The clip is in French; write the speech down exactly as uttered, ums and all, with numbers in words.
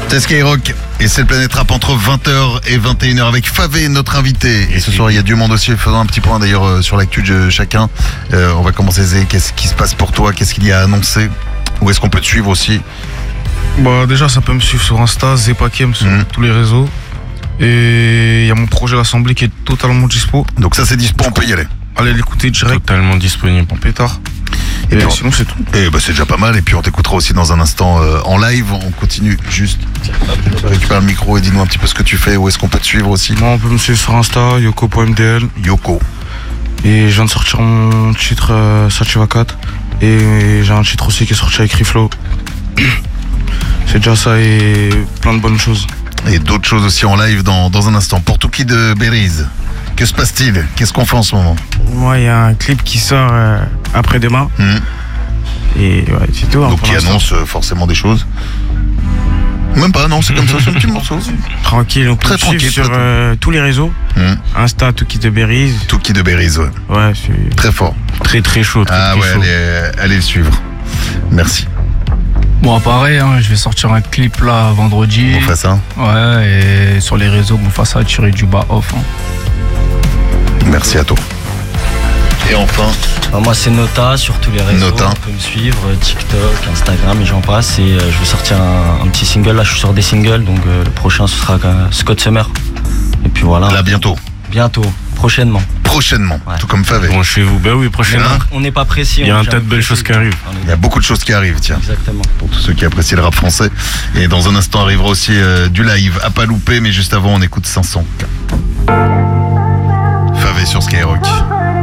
C'est Skyrock et c'est le Planète Rap entre vingt heures et vingt et une heures avec Favé, notre invité. Et ce soir, il y a du monde aussi. Faisons un petit point d'ailleurs euh, sur l'actu de chacun. Euh, on va commencer, Zé. Qu'est-ce qui se passe pour toi? Qu'est-ce qu'il y a à annoncer? Où est-ce qu'on peut te suivre aussi? Bah déjà, ça peut me suivre sur Insta, Zepakem sur mmh. tous les réseaux. Et il y a mon projet L'Assemblée qui est totalement dispo. Donc ça, c'est dispo, on peut y aller. Allez l'écouter direct. Totalement disponible. En pétard. Et, et puis, sinon c'est tout. Et bah c'est déjà pas mal. Et puis on t'écoutera aussi dans un instant euh, en live. On continue juste. Récupère le micro et dis-nous un petit peu ce que tu fais. Où est-ce qu'on peut te suivre aussi? Moi, on peut me suivre sur Insta, yoko point m d l. Yoko. Et je viens de sortir mon titre euh, Sachiva quatre. Et j'ai un titre aussi qui est sorti avec Riflo. C'est déjà ça et plein de bonnes choses. Et d'autres choses aussi en live dans, dans un instant. Pour Touki de Beriz, que se passe-t-il? Qu'est-ce qu'on fait en ce moment? Moi, il y a un clip qui sort euh, après-demain. Mmh. Et ouais, c'est tout. Donc qui annonce euh, forcément des choses. Même pas, non, c'est comme ça, c'est un petit morceau. Tranquille, on peut très suivre tranquille, sur très euh, tous les réseaux. Mmh. Insta, Touki de Beriz. Touki de Beriz, ouais. Ouais, c'est très fort. Très très chaud. Très, ah très ouais, chaud. Allez, allez le suivre. Merci. Bon, pareil, hein, je vais sortir un clip là vendredi. Mufasa. Ouais, et sur les réseaux, Mufasa tiré du bas off. Hein. Merci à toi. Et enfin. Alors moi, c'est Nota sur tous les réseaux. Nota. On peut me suivre, TikTok, Instagram et j'en passe. Et euh, je vais sortir un, un petit single. Là, je suis sur des singles. Donc euh, le prochain, ce sera euh, Scott Summer. Et puis voilà. Là, bientôt. Bientôt. Prochainement. Prochainement, ouais. Tout comme Favé. Bon, chez vous, bah oui, prochainement. On n'est pas précis. Il y a un tas de belles choses qui arrivent. Il y a beaucoup de choses qui arrivent, tiens. Exactement. Pour tous ceux qui apprécient le rap français. Et dans un instant arrivera aussi euh, du live à pas louper, mais juste avant, on écoute cinq cents K. Favé sur Skyrock.